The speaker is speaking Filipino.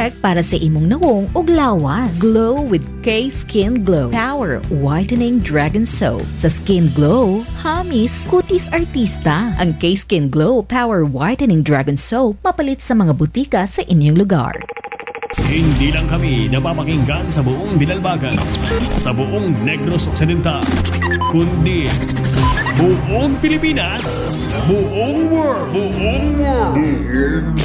perfect para sa imong nawong ug lawas. Glow with K-Skin Glow Power Whitening Dragon Soap. Sa Skin Glow, hamis kutis artista. Ang K-Skin Glow Power Whitening Dragon Soap mapalit sa mga butika sa inyong lugar. Hindi lang kami napapakinggan sa buong Binalbagan, sa buong Negros Occidental, kundi buong Pilipinas, buong world.